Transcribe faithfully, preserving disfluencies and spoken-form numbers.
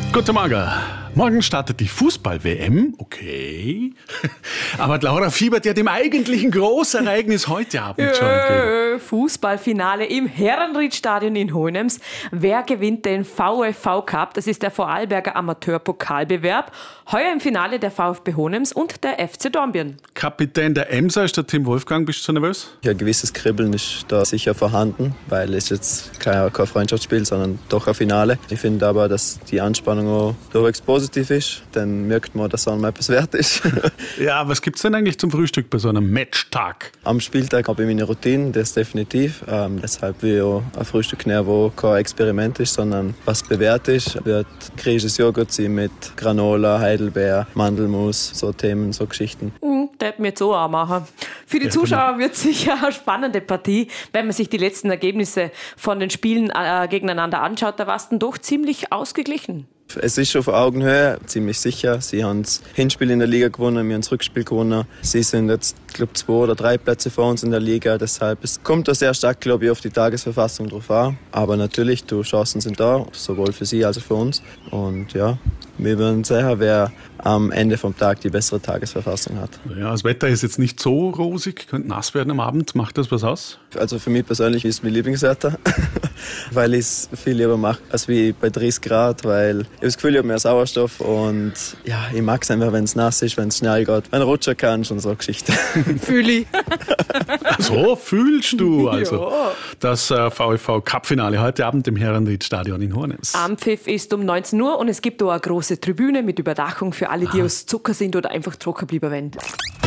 Guten Morgen. Morgen startet die Fußball-W M. Okay. Aber Laura fiebert ja dem eigentlichen Großereignis heute Abend schon. Äh, Fußballfinale im Herrenriedstadion in Hohenems. Wer gewinnt den V F V Cup? Das ist der Vorarlberger Amateurpokalbewerb. Heuer im Finale der VfB Hohenems und der F C Dornbirn. Kapitän der Emser ist der Tim Wolfgang. Bist du so nervös? Ja, ein gewisses Kribbeln ist da sicher vorhanden, weil es jetzt kein, kein Freundschaftsspiel, sondern doch ein Finale. Ich finde aber, dass die Anspannung auch durchwegs positiv ist. Dann merkt man, dass es einmal etwas wert ist. Ja, was gibt es denn eigentlich zum Frühstück bei so einem Matchtag? Am Spieltag habe ich meine Routine, das definitiv. Ähm, deshalb will ich auch ein Frühstück nehmen, wo kein Experiment ist, sondern was bewährt ist. Wird griechisches Joghurt sein mit Granola, Heidelbeer, Mandelmus, so Themen, so Geschichten. Mm, das hätten wir jetzt auch machen. Für die Zuschauer wird es sicher eine spannende Partie, wenn man sich die letzten Ergebnisse von den Spielen äh, gegeneinander anschaut. Da war es dann doch ziemlich ausgeglichen. Es ist auf Augenhöhe, ziemlich sicher. Sie haben das Hinspiel in der Liga gewonnen, wir haben das Rückspiel gewonnen. Sie sind jetzt, glaube ich, zwei oder drei Plätze vor uns in der Liga. Deshalb es kommt da sehr stark, glaube ich, auf die Tagesverfassung drauf an. Aber natürlich, die Chancen sind da, sowohl für sie als auch für uns. Und ja, wir werden sehen, wer am Ende vom Tag die bessere Tagesverfassung hat. Ja, das Wetter ist jetzt nicht so rosig, könnte nass werden am Abend. Macht das was aus? Also für mich persönlich ist es mein Lieblingswetter, weil ich es viel lieber mache als wie bei dreißig Grad, weil ich habe das Gefühl, ich habe mehr Sauerstoff und ja, ich mag es einfach, wenn es nass ist, wenn es schnell geht, wenn du rutschen kannst und so Geschichten. Fühle ich. So fühlst du also. Ja. Das äh, V F V-Cup-Finale heute Abend im Herrenriedstadion in Hohenems. Anpfiff ist um neunzehn Uhr und es gibt auch eine große Tribüne mit Überdachung für alle, die aus Zucker sind oder einfach trocken bleiben wollen.